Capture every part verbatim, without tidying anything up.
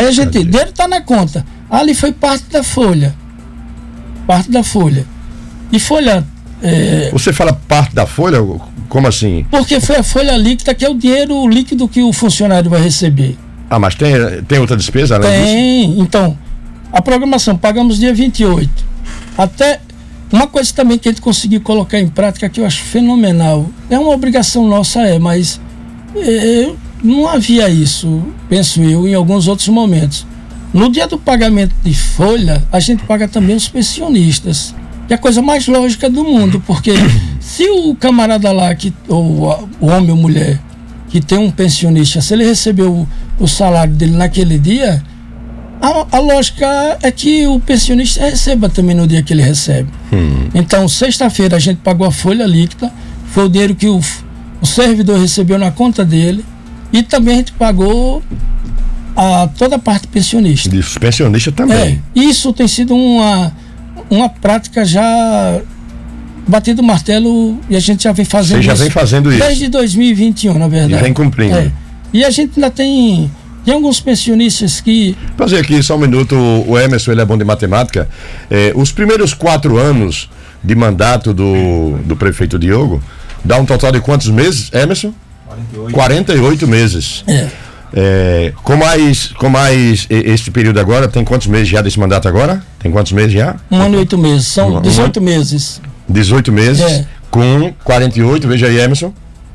a gente, o dinheiro está na conta. Ali foi parte da folha. Parte da folha. E folha... É... Você fala parte da folha? Como assim? Porque foi a folha líquida, que é o dinheiro líquido que o funcionário vai receber. Ah, mas tem, tem outra despesa além disso? Tem. Então, a programação, pagamos dia vinte e oito. Até... Uma coisa também que a gente conseguiu colocar em prática que eu acho fenomenal, é uma obrigação nossa, é, mas é, não havia isso, penso eu, em alguns outros momentos. No dia do pagamento de folha, a gente paga também os pensionistas, que é a coisa mais lógica do mundo, porque se o camarada lá, que, ou o homem ou mulher, que tem um pensionista, se ele recebeu o, o salário dele naquele dia, A, a lógica é que o pensionista receba também no dia que ele recebe. Hum. Então, sexta-feira a gente pagou a folha líquida, foi o dinheiro que o, o servidor recebeu na conta dele, e também a gente pagou a, toda a parte pensionista. Isso, pensionista também. É, isso tem sido uma, uma prática já batido o martelo, e a gente já vem fazendo Você já isso. vem fazendo isso. Desde dois mil e vinte e um, na verdade. E vem cumprindo. É. E a gente ainda tem... Tem alguns pensionistas que... Fazer aqui só um minuto, o Emerson, ele é bom de matemática. É, os primeiros quatro anos de mandato do, do prefeito Diogo, dá um total de quantos meses, Emerson? quarenta e oito. quarenta e oito meses. É. É, com mais, com mais este período agora, tem quantos meses já desse mandato agora? Tem quantos meses já? Um ano e oito meses, são dezoito meses. dezoito meses, é. Com quarenta e oito, veja aí, Emerson.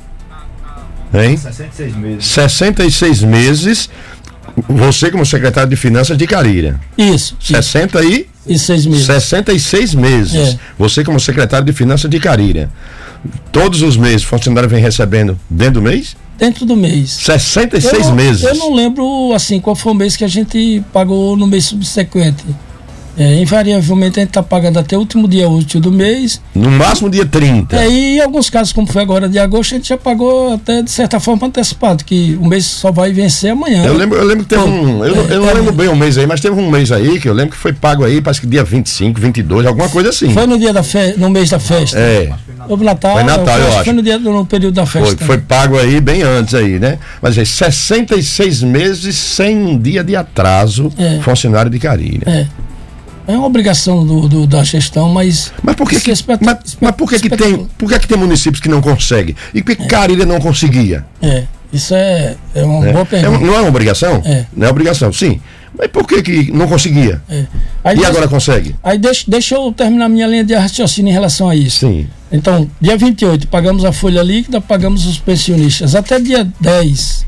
Hein? sessenta e seis meses. sessenta e seis meses, você como secretário de Finanças de Carilha. Isso. sessenta e seis meses. sessenta e seis meses. É. Você como secretário de Finanças de Carilha. Todos os meses o funcionário vem recebendo dentro do mês? Dentro do mês. sessenta e seis eu não, meses. Eu não lembro assim qual foi o mês que a gente pagou no mês subsequente. É, invariavelmente a gente está pagando até o último dia útil do mês. No máximo dia trinta. É, e em alguns casos, como foi agora de agosto, a gente já pagou até de certa forma antecipado, que o mês só vai vencer amanhã. Eu lembro, eu lembro que teve um. Eu, é, eu não é, lembro bem o mês aí, mas teve um mês aí que eu lembro que foi pago aí, parece que dia vinte e cinco, vinte e dois, alguma coisa assim. Foi no dia da festa, no mês da festa. É. Houve Natal, foi Natal, eu, eu acho. Foi no, dia, no período da festa. Foi, foi pago aí bem antes aí, né? Mas aí, sessenta e seis meses sem um dia de atraso, é. Funcionário de Carilha. É. É uma obrigação do, do, da gestão, mas... Mas por que, que, espet... mas, mas por que, que tem por que, que tem municípios que não conseguem? E por que é. Carilha não conseguia? É, isso é, é uma é. boa pergunta. É, não é uma obrigação? É. Não é obrigação, sim. Mas por que, que não conseguia? É. Aí e deixa, agora consegue? Aí deixa, deixa eu terminar minha linha de raciocínio em relação a isso. Sim. Então, dia vinte e oito, pagamos a folha líquida, pagamos os pensionistas. Até dia dez,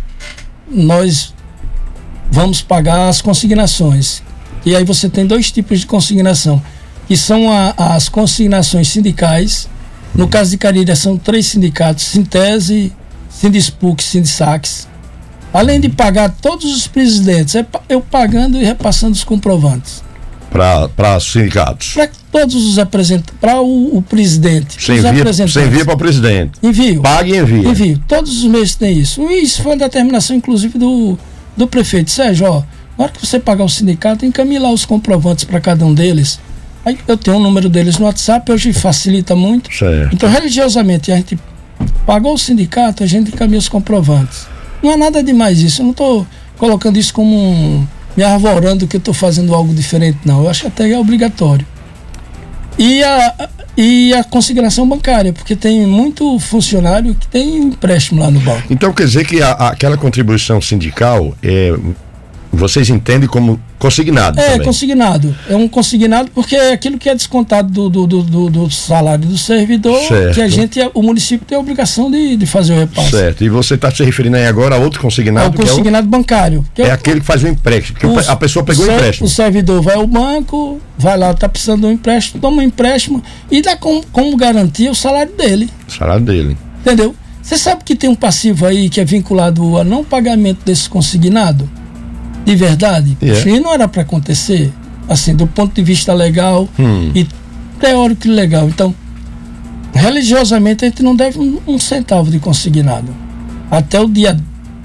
nós vamos pagar as consignações. E aí você tem dois tipos de consignação, que são a, as consignações sindicais. No caso de Carilha, são três sindicatos: Sintese, Sindispuc, Sindsax. Além de pagar todos os presidentes, é eu pagando e repassando os comprovantes. Para os sindicatos? Para todos os representantes, para o, o presidente. Você envia, você envia para o presidente? Envio. Paga e envia? Envio. Todos os meses tem isso. E isso foi uma determinação, inclusive, do, do prefeito. Sérgio, ó, na hora que você pagar o sindicato, encaminhe lá os comprovantes para cada um deles. Aí eu tenho o número deles no WhatsApp, hoje facilita muito. Certo. Então, religiosamente, a gente pagou o sindicato, a gente encaminha os comprovantes. Não é nada demais isso. Eu não estou colocando isso como um, me arvorando que eu estou fazendo algo diferente, não. Eu acho que até é obrigatório. E a, e a consignação bancária, porque tem muito funcionário que tem empréstimo lá no banco. Então quer dizer que a, aquela contribuição sindical é... Vocês entendem como consignado? É, também. consignado. É um consignado porque é aquilo que é descontado do, do, do, do, do salário do servidor, certo. Que a gente, o município tem a obrigação de, de fazer o repasse. Certo. E você está se referindo aí agora a outro consignado? É o consignado que é o, bancário. Que é, é o, aquele que faz o empréstimo. Que o, a pessoa pegou o empréstimo. O servidor vai ao banco, vai lá, está precisando de um empréstimo, toma um empréstimo e dá como, como garantia o salário dele. O salário dele. Entendeu? Você sabe que tem um passivo aí que é vinculado a não pagamento desse consignado? De verdade, yeah. Isso não era para acontecer, assim, do ponto de vista legal hum. e teórico e legal. Então, religiosamente, a gente não deve um, um centavo de consignado. Até o dia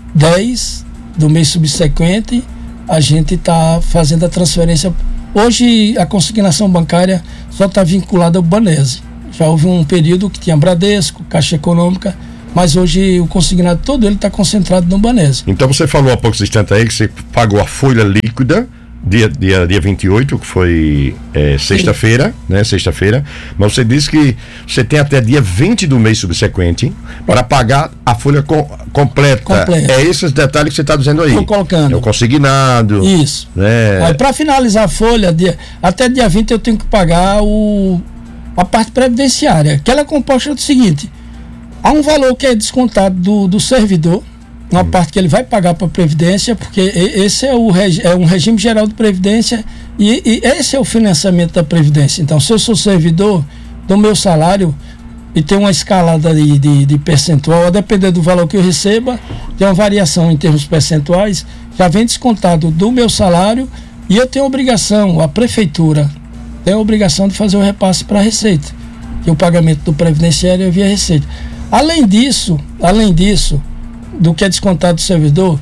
dez do mês subsequente, a gente está fazendo a transferência. Hoje, a consignação bancária só está vinculada ao Banese. Já houve um período que tinha Bradesco, Caixa Econômica, mas hoje o consignado todo ele está concentrado no Banespa. Então você falou há poucos instantes aí que você pagou a folha líquida dia, dia, dia vinte e oito, que foi é, sexta-feira, né? Sexta-feira, mas você disse que você tem até dia vinte do mês subsequente para pagar a folha com, completa. completa. É esses detalhes que você está dizendo aí. Estou colocando. É o consignado. Isso. Né? Aí para finalizar a folha, dia, até dia vinte eu tenho que pagar o, a parte previdenciária, que ela é composta do seguinte: há um valor que é descontado do, do servidor, uma hum. parte que ele vai pagar para a Previdência, porque esse é, o regi- é um regime geral de Previdência e, e esse é o financiamento da Previdência. Então, se eu sou servidor do meu salário e tem uma escalada de, de, de percentual, a depender do valor que eu receba, tem uma variação em termos percentuais, já vem descontado do meu salário e eu tenho obrigação, a Prefeitura tem a obrigação de fazer o repasse para a Receita, que o pagamento do previdenciário é via Receita. Além disso, além disso, do que é descontado do servidor,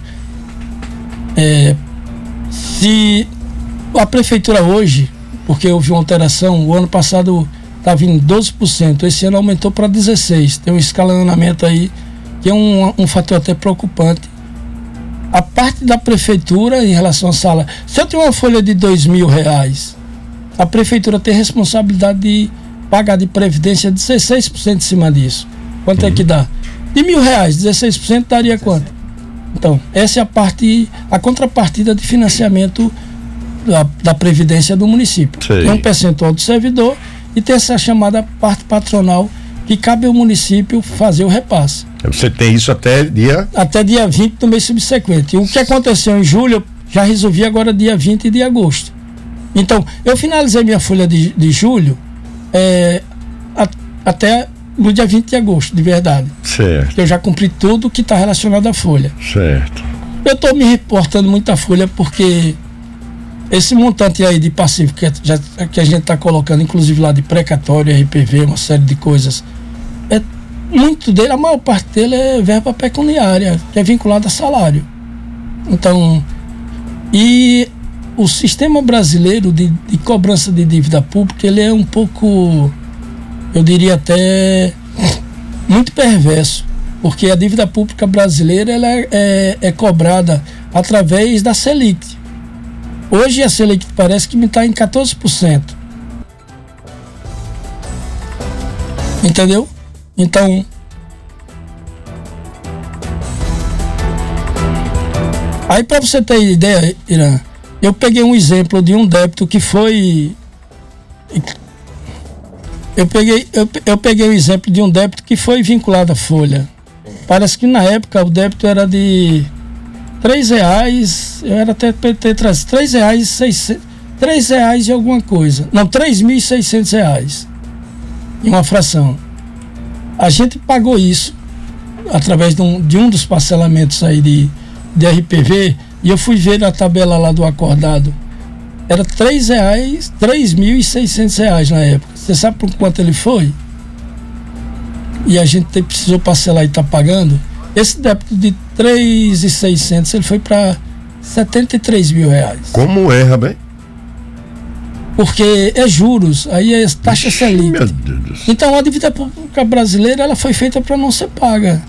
é, se a prefeitura hoje, porque houve uma alteração, o ano passado estava em doze por cento, esse ano aumentou para dezesseis por cento, tem um escalonamento aí, que é um, um fator até preocupante. A parte da prefeitura em relação à sala, se eu tenho uma folha de dois mil reais, a prefeitura tem responsabilidade de pagar de previdência dezesseis por cento em cima disso. Quanto uhum. é que dá? De mil reais, dezesseis por cento daria quanto? Então, essa é a parte, a contrapartida de financiamento da, da Previdência do município. Sei. Tem um percentual do servidor e tem essa chamada parte patronal que cabe ao município fazer o repasse. Você tem isso até dia? Até dia vinte do mês subsequente. O que aconteceu em julho, eu já resolvi agora dia vinte de agosto. Então, eu finalizei minha folha de, de julho é, a, até no dia vinte de agosto, de verdade. Certo. Eu já cumpri tudo que está relacionado à folha. Certo. Eu estou me reportando muito à folha porque esse montante aí de passivo que, já, que a gente está colocando, inclusive lá de precatório, R P V, uma série de coisas, é muito dele, a maior parte dele é verba pecuniária, que é vinculada a salário. Então, e o sistema brasileiro de, de cobrança de dívida pública, ele é um pouco, eu diria até muito perverso, porque a dívida pública brasileira ela é, é, é cobrada através da Selic. Hoje a Selic parece que está em catorze por cento. Entendeu? Então, aí para você ter ideia, Irã, eu peguei um exemplo de um débito que foi eu peguei eu, eu peguei o um exemplo de um débito que foi vinculado à folha. Parece que na época o débito era de três reais, eu era até ter trazido três reais e seiscentos, três reais e alguma coisa, não, três mil e seiscentos reais em uma fração. A gente pagou isso através de um, de um dos parcelamentos aí de, de R P V, e eu fui ver na tabela lá do acordado, era três reais, três mil e seiscentos reais na época. Você sabe por quanto ele foi? E a gente precisou parcelar e está pagando. Esse débito de três mil e seiscentos, ele foi para setenta e três mil reais. Como é, Rabé? Porque é juros, aí é taxa Selic. Então a dívida pública brasileira ela foi feita para não ser paga.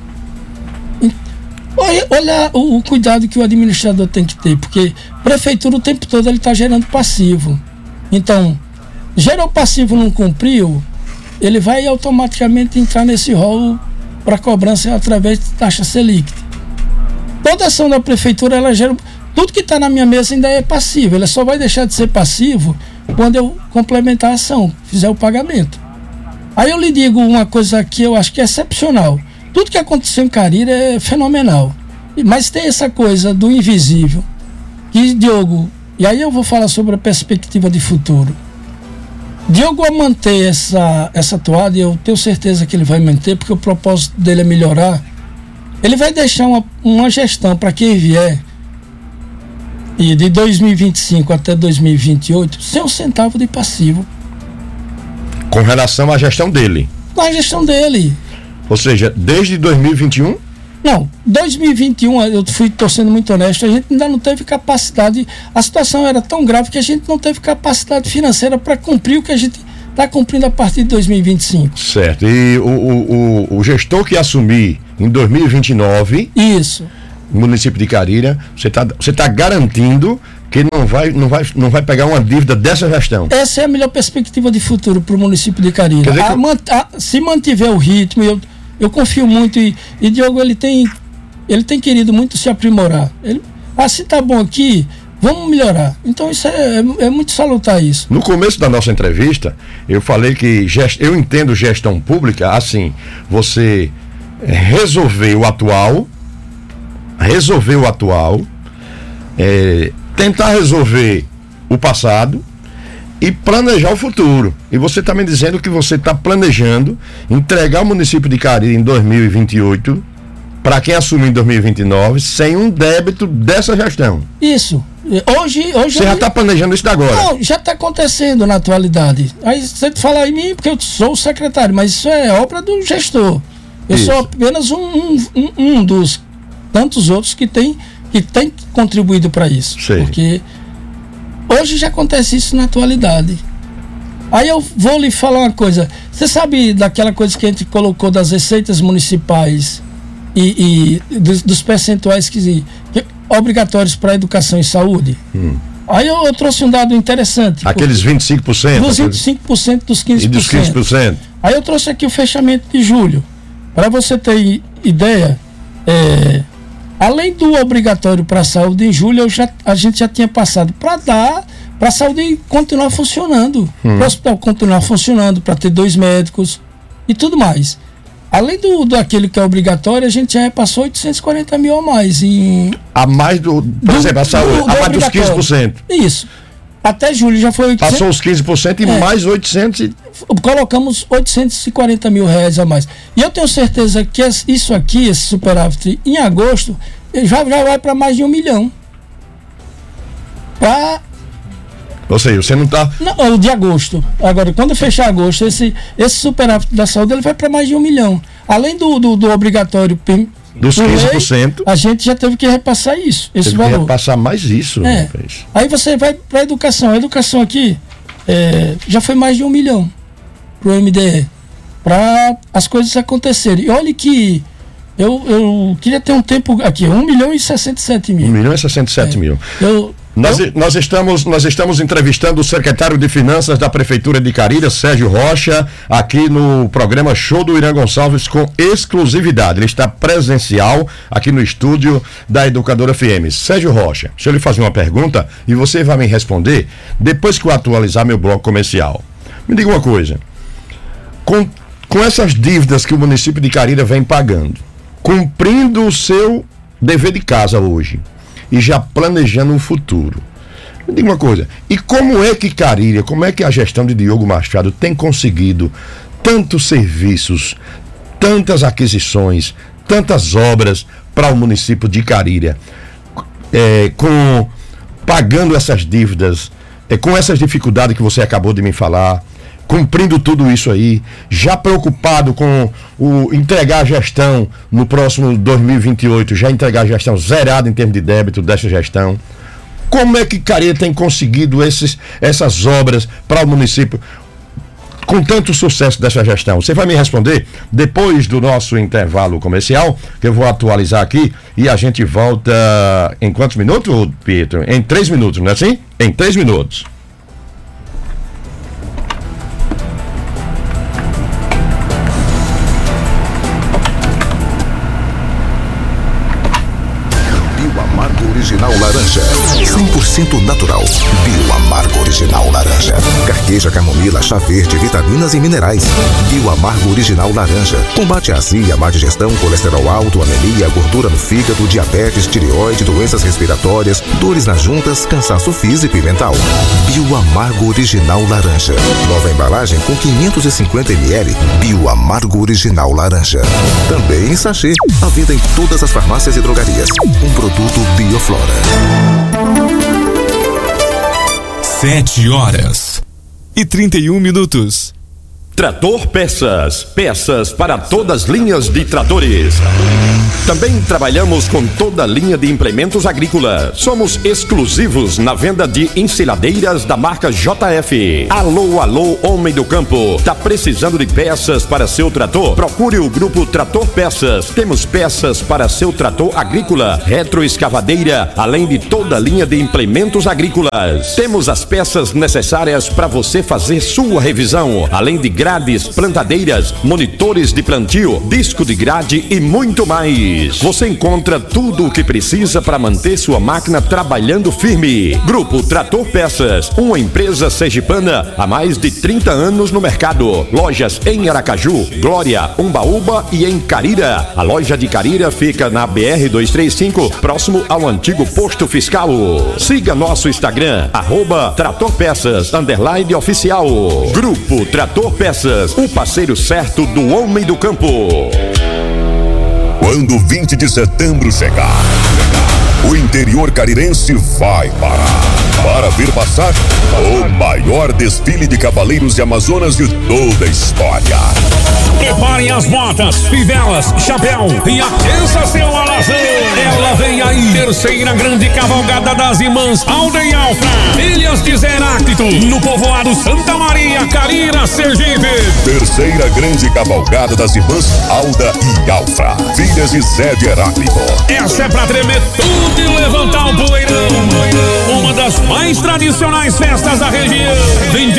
Olha, olha o, o cuidado que o administrador tem que ter, porque a prefeitura o tempo todo ele está gerando passivo. Então, gerou passivo, não cumpriu, ele vai automaticamente entrar nesse rol para cobrança através de taxa Selic. Toda ação da prefeitura, ela gera. Tudo que está na minha mesa ainda é passivo, ele só vai deixar de ser passivo quando eu complementar a ação, fizer o pagamento. Aí eu lhe digo uma coisa que eu acho que é excepcional. Tudo que aconteceu em Cariri é fenomenal. Mas tem essa coisa do invisível. Que Diogo, e aí eu vou falar sobre a perspectiva de futuro. Diogo a manter essa, essa toada, e eu tenho certeza que ele vai manter, porque o propósito dele é melhorar. Ele vai deixar uma, uma gestão para quem vier, e de dois mil e vinte e cinco até dois mil e vinte e oito, sem um centavo de passivo. Com relação à gestão dele? Com a gestão dele. Ou seja, desde dois mil e vinte e um? Não, dois mil e vinte e um, eu fui tô sendo muito honesto, a gente ainda não teve capacidade, a situação era tão grave que a gente não teve capacidade financeira para cumprir o que a gente está cumprindo a partir de dois mil e vinte e cinco. Certo, e o, o, o, o gestor que assumir em dois mil e vinte e nove. Isso. No município de Carilha, você está você tá garantindo que não vai, não, vai, não vai pegar uma dívida dessa gestão. Essa é a melhor perspectiva de futuro para o município de Carilha. Que... A, a, se mantiver o ritmo, eu, eu confio muito e, e Diogo, ele tem, ele tem querido muito se aprimorar. Ele, ah, se tá bom aqui, vamos melhorar. Então isso é, é, é muito salutar isso. No começo da nossa entrevista, eu falei que gest... eu entendo gestão pública assim, você resolver o atual, resolver o atual, é, tentar resolver o passado e planejar o futuro. E você está me dizendo que você está planejando entregar o município de Carilha em dois mil e vinte e oito para quem assumir em dois mil e vinte e nove sem um débito dessa gestão. Isso. Hoje, hoje você já está planejando isso de agora? Não, já está acontecendo na atualidade. Aí você fala em mim porque eu sou o secretário, mas isso é obra do gestor. Eu isso. sou apenas um, um, um dos tantos outros que tem que tem contribuído para isso. Sei. Porque hoje já acontece isso na atualidade. Aí eu vou lhe falar uma coisa. Você sabe daquela coisa que a gente colocou das receitas municipais e, e dos, dos percentuais que, que obrigatórios para educação e saúde? Hum. Aí eu, eu trouxe um dado interessante. Aqueles vinte e cinco por cento? Dos vinte e cinco por cento dos quinze por cento. E dos quinze por cento. Aí eu trouxe aqui o fechamento de julho. Para você ter ideia, é, além do obrigatório para a saúde em julho, eu já, a gente já tinha passado para dar, para a saúde continuar funcionando, hum. para o hospital continuar funcionando, para ter dois médicos e tudo mais. Além do, do aquele que é obrigatório, a gente já repassou oitocentos e quarenta mil a mais. Em, a mais do, por do, exemplo, a saúde, do, do a mais dos quinze por cento. Isso. Até julho já foi oitocentos. Passou os quinze por cento e é, mais oitocentos. E... colocamos oitocentos e quarenta mil reais a mais. E eu tenho certeza que isso aqui, esse superávit, em agosto, já, já vai para mais de um milhão. Pra... Ou seja, você não está... Não, o de agosto. Agora, quando fechar agosto, esse, esse superávit da saúde ele vai para mais de um milhão. Além do, do, do obrigatório... Dos quinze por cento. A gente já teve que repassar isso, esse teve valor. Que repassar mais isso. É. Aí você vai para a educação. A educação aqui é, já foi mais de um milhão para o M D E. Para as coisas acontecerem. E olha que eu, eu queria ter um tempo aqui, um milhão e sessenta e sete mil. um milhão e sessenta e sete mil. Eu... Nós, nós, estamos, nós estamos entrevistando o secretário de Finanças da Prefeitura de Carilha, Sérgio Rocha, aqui no programa Show do Irã Gonçalves com exclusividade. Ele está presencial aqui no estúdio da Educadora F M. Sérgio Rocha, deixa eu lhe fazer uma pergunta e você vai me responder depois que eu atualizar meu bloco comercial. Me diga uma coisa, com, com essas dívidas que o município de Carilha vem pagando, cumprindo o seu dever de casa hoje, e já planejando um futuro. Me diga uma coisa, e como é que Carilha, como é que a gestão de Diogo Machado tem conseguido tantos serviços, tantas aquisições, tantas obras para o município de Carilha, é, com, pagando essas dívidas, é, com essas dificuldades que você acabou de me falar, cumprindo tudo isso aí, já preocupado com o entregar a gestão no próximo dois mil e vinte e oito, já entregar a gestão zerada em termos de débito dessa gestão. Como é que Carilha tem conseguido esses, essas obras para o município com tanto sucesso dessa gestão? Você vai me responder depois do nosso intervalo comercial, que eu vou atualizar aqui e a gente volta em quantos minutos, Pietro? Em três minutos, não é assim? Em três minutos. Original Laranja, cem por cento natural. Bio Amargo Original Laranja. Carqueja, camomila, chá verde, vitaminas e minerais. Bio Amargo Original Laranja. Combate a azia, má digestão, colesterol alto, anemia, gordura no fígado, diabetes, tireoide, doenças respiratórias, dores nas juntas, cansaço físico e mental. Bio Amargo Original Laranja. Nova embalagem com quinhentos e cinquenta mililitros. Bio Amargo Original Laranja. Também em sachê. À venda em todas as farmácias e drogarias. Um produto Bioflora. Sete horas e trinta e um minutos. Trator Peças, peças para todas as linhas de tratores. Também trabalhamos com toda a linha de implementos agrícolas. Somos exclusivos na venda de ensiladeiras da marca J F. Alô, alô, homem do campo. Tá precisando de peças para seu trator? Procure o grupo Trator Peças. Temos peças para seu trator agrícola, retroescavadeira, além de toda a linha de implementos agrícolas. Temos as peças necessárias para você fazer sua revisão, além de grades, plantadeiras, monitores de plantio, disco de grade e muito mais. Você encontra tudo o que precisa para manter sua máquina trabalhando firme. Grupo Trator Peças, uma empresa sergipana há mais de trinta anos no mercado. Lojas em Aracaju, Glória, Umbaúba e em Carira. A loja de Carira fica na B R duzentos e trinta e cinco, próximo ao antigo posto fiscal. Siga nosso Instagram, arroba Trator Peças, underline oficial. Grupo Trator Peças, o parceiro certo do homem do campo. Quando vinte de setembro chegar, o interior carirense vai parar para ver passar o maior desfile de cavaleiros de Amazonas de toda a história. Preparem as botas, fivelas, chapéu e aqueça seu alazão. Ela vem aí, terceira grande cavalgada das irmãs Alda e Alfra, filhas de Zé Heráclito, no povoado Santa Maria, Carira, Sergipe. Terceira grande cavalgada das irmãs Alda e Alfra, filhas de Zé de Heráclito. Essa é pra tremer tudo e levantar o poeirão. Uma das mais tradicionais festas da região. Vem de